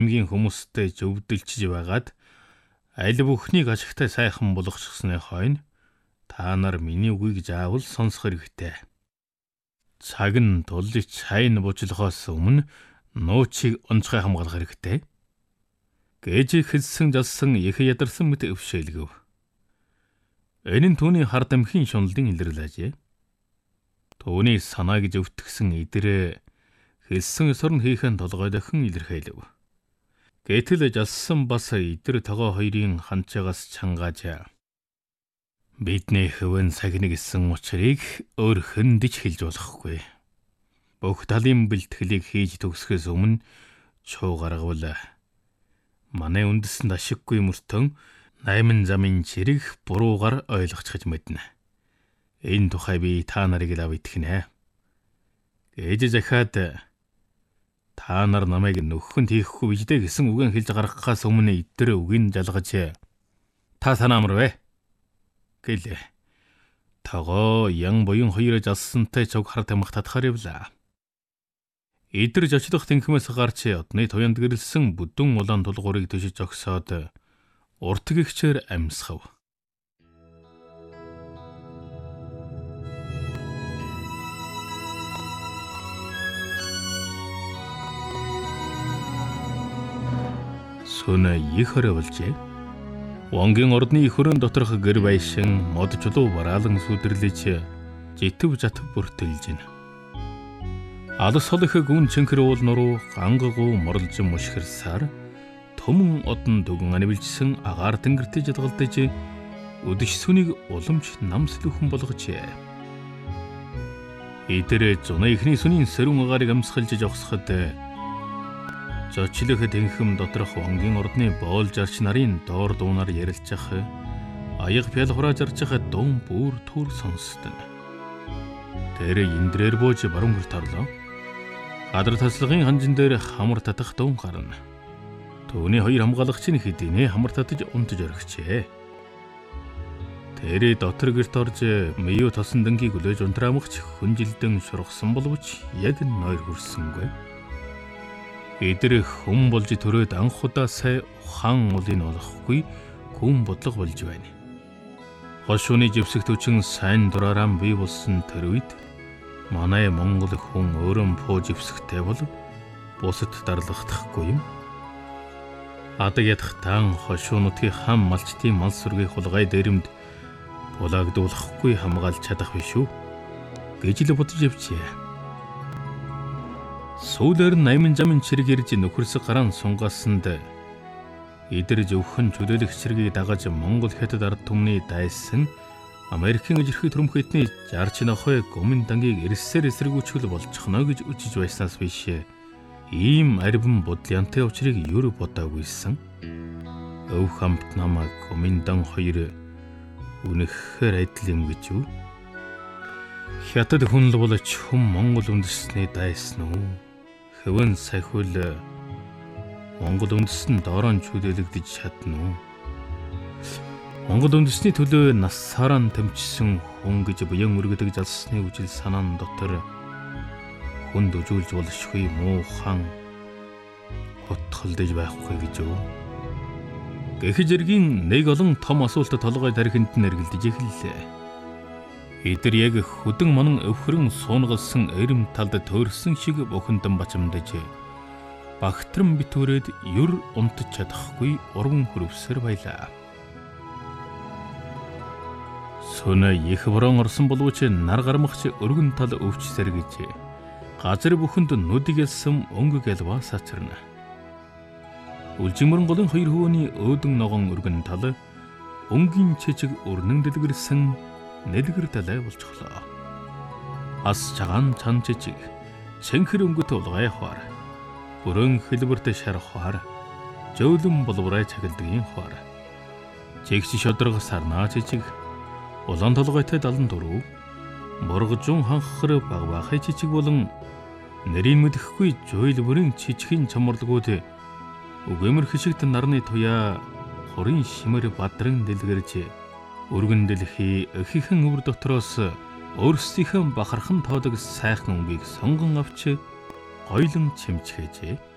Хамгийн хүмүүстэй зөвдөлчж байгаад аль бүхнийг ашигтай сайхан болгочихсны хойно та нар миний үгийг заавал сонсох хэрэгтэй. Цаг нь тулж чайн буучлахаас өмнө нуучийг онцгой хамгаалах хэрэгтэй. Гэж хэлсэн жалсан их ядарсан мэт өвшөөлгөв. Энэ нь түүний хар дамхийн шунлын илрэл ажээ. Түүний санааг зөвтгсөн эдэрээ хэлсэн ёсоор нь хийхэн толгой дахин илэрхийлв. Гэтэл жалсан бас эдэр тогоо хоёрын ханчаагаас чангааж бидний хөвөн сагныг гэсэн учрыг өөр хөндөж хэлж болохгүй. Бүх талын бэлтгэлийг хийж төгсөхөөс өмнө чуу гаргавал манай үндэсэнд ашиггүй мөртөн 8 замын чирэг буруугаар ойлгочихж мэднэ. Энэ тухай би та нарыг лав итгэнэ. Гэж захиад та нар намайг нөхөнд хийхгүй биждэ гэсэн үгэн хэлж гаргахаас өмнө эдгээр үгийг жалгаж та санаа амар вэ? Гэлээ. Тогоо ян буян хоёр жалсантай цог хар тамхи татахаар явлаа. Эдгээр зочлох тэнхмээс гарч одны туянд гэрэлсэн бүдүүн улаан тулгуурыг төшиж огсоод урт гихчээр амьсгав. Сүнэ их хореволжээ. Вонгийн ордны их хөрөн доторх гэр байшин мод чулуу бараалан сүдэрлэж житв жатв бүртэлж байна. Алс холих гүн чэнхэр уул нуруу гангагуу морлж мушгирсаар төмөн одон дүгэн анивилжсэн агаар тэнгэртэй жадгалдаж өдөш сүнийг уламж намслүхэн болгожээ. Эдгээр зуна ихний сүнийн сэрүүн агаарыг амсгалж жогсоход зочлох тэнхэм доторх вонгийн ордны боол жарч нарын доор дуунаар ярилцах аяг пял хураа жарчих дуун бүр түр сонсдон. Тэр индрээр бууж баруун гэрт орлоо. Гадар таслагын ханжин дээр хамар татах дуун гарна. Түүний хоёр хамгаалагч нь хэдийнэ хамар татаж унтж орхичээ. Тэр дотор гэрт орж мөё тосон дэнгийг үлээж унтраамгч хүнжилдэн шургасан боловч яг нойр хүрсэнгүй. Эдгээр хүм болж төрөөд анх удаа сая ухаан улын олохгүй хүм бодлого болж байна. Хошууны живсэгт хүчин сайн дураараа бий болсон тэр үед манай Монгол хүн өөрөн пуу живсэгтэй бол бусад дарлахдахгүй юм. Адаг ядахтан хошуунуудын хам малчтын мал сүргийн хулгай дээрэмд булаагдуулахгүй хамгаалж чадах биш үү гэж л бодож явжээ. Сүүлээр 8 замын чирэг ирж нөхөрсөг гараан сунгаасанд эдэр зөвхөн чөлөөлөх чиргийг дагаж Монгол хятад ард түмний дайсан Америкийн ижирхий төрөмхөтний 60 нохой гомын дангийг эрсээр эсэргүүцгэл болчихно гэж үжиж байснаас биш ийм арвин бодлянтай учрыг юу бодоагүйсэн. Өв хамт намайг гомын дан хоёр үнэхээр адил юм гэж юу? Хятад хүн л болч хүм Монгол үндэсний дайсан уу? Хөвөн сахиул Монгол үндэстэн доорон чөлөөлөгдөж чадна уу? Монгол үндэсний төлөө насаараа тэмчсэн хүн гэж буян өргөдөг залсны үжил санаан дотор хүнд үжүүлж болшгүй муухан хотхолдож байхгүй гэж юу? Гэх зэргийн нэг олон том асуулт толгой тархинд нь эргэлдэж эхэллээ. Эдгээр яг хөдөн монон өвхрөн суунгалсан эрэм талд төөрсөн шиг бухимдан бачамдаж багтран битүүрээд юр унтж чадахгүй урган хөрөвсөр байлаа. Сүнэ их борон орсон боловч нар гармагч өргөн тал өвч сэргэж газар бүхэнд нүдэг ялсан өнгө гэлва сачрна. Үлжимэрэн голын хоёр хөвөний өөдөн ногоон өргөн тал өнгийн чижиг өрнөн дэлгэрсэн нэлгэр талай болчихлоо. Ас чагаан чан чижиг цэнхэр өнгөт улгай хвар бүрэн хэлбэрт шар хвар жөөлөн боловрай цагилдгийн хвар чигч шодрог сарнаа чижиг улаан толгойтой 74 мургажун ханхар багбахай чижиг болон нэрийн мэдэхгүй жуйл бүрийн чижигэн чамарлгууд үгэмэр хишигт нарны туяа хорын шимэр бадран дэлгэрж өргөн дэлхий ихэнхэн өвөр дотроос өөрсдийнхөө бахархан тоодог сайхан өнгийг сонгон авч гойлон чимчгээжээ.